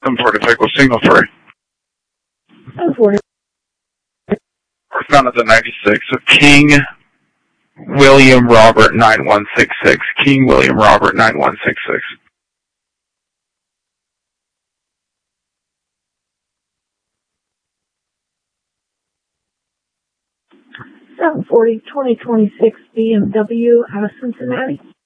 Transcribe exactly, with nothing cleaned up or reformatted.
seven forty Pickle signal for seven forty. We're found at the ninety-six of King William Robert nine one six six. King William Robert nine one six six. seven forty, twenty twenty-six B M W out of Cincinnati.